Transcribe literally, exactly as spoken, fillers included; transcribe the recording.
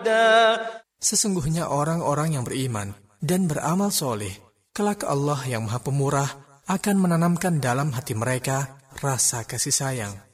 ودا. Sesungguhnya orang-orang yang beriman dan beramal soleh, kelak Allah yang Maha Pemurah akan menanamkan dalam hati mereka rasa kasih sayang.